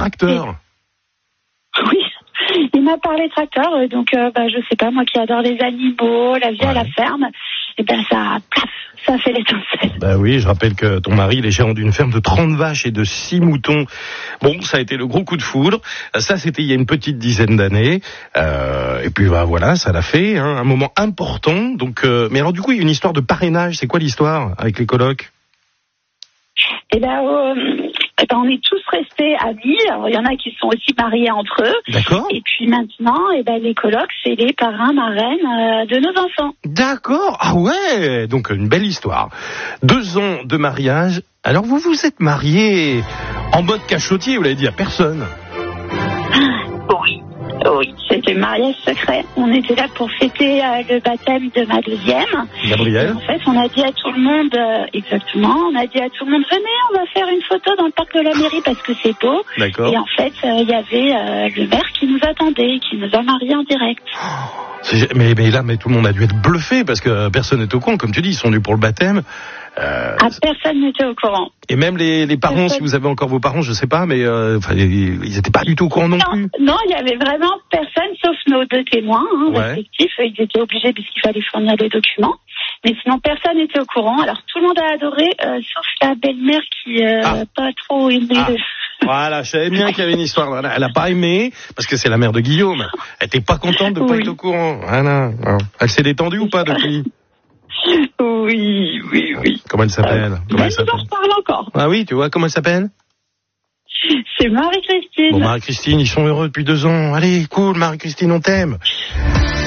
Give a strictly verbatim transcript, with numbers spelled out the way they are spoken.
tracteur. Oui, il m'a parlé tracteur, euh, donc euh, bah, je sais pas, moi qui adore les animaux, la vie ouais. à la ferme, et ben ça, plaf, ça fait l'étincelle. Bah oui, je rappelle que ton mari, il est gérant d'une ferme de trente vaches et de six moutons. Bon, ça a été le gros coup de foudre. Ça, c'était il y a une petite dizaine d'années. Euh, et puis bah, voilà, ça l'a fait, hein, un moment important. Donc, euh, mais alors du coup, il y a une histoire de parrainage. C'est quoi l'histoire avec les colocs? Eh ben, euh, eh ben, on est tous restés amis. Alors, il y en a qui sont aussi mariés entre eux. D'accord. Et puis maintenant, eh ben, les colocs, c'est les parrains, marraines euh, de nos enfants. D'accord. Ah ouais. Donc, une belle histoire. Deux ans de mariage. Alors, vous vous êtes mariés en mode cachotier, vous l'avez dit à personne. Oui. Oui, c'était mariage secret. On était là pour fêter euh, le baptême de ma deuxième. Gabrielle. Et en fait, on a dit à tout le monde, euh, exactement, on a dit à tout le monde, venez, on va faire une photo dans le parc de la mairie parce que c'est beau. D'accord. Et en fait, il euh, y avait euh, le maire qui nous attendait, qui nous a mariés en direct. Oh, mais, mais là, mais tout le monde a dû être bluffé parce que personne n'est au courant. Comme tu dis, ils sont venus pour le baptême. Euh, ah, personne n'était au courant. Et même les, les parents, personne. Si vous avez encore vos parents, je sais pas, mais euh, ils n'étaient pas du tout au courant non, non plus. Non, il y avait vraiment personne, sauf nos deux témoins hein, ouais. respectifs. Ils étaient obligés puisqu'il fallait fournir des documents. Mais sinon, personne n'était au courant. Alors, tout le monde a adoré, euh, sauf la belle-mère qui n'a euh, ah. pas trop aimé. Ah. Le... Voilà, je savais bien qu'il y avait une histoire. Elle n'a pas aimé, parce que c'est la mère de Guillaume. Elle n'était pas contente de ne oui. pas être au courant. Voilà. Elle s'est détendue ou pas depuis? Oui, oui, oui. Comment elle s'appelle? Euh, Comment elle s'appelle? Je parle encore. Ah oui, tu vois, comment elle s'appelle? C'est Marie-Christine. Bon, Marie-Christine, ils sont heureux depuis deux ans. Allez, cool, Marie-Christine, on t'aime.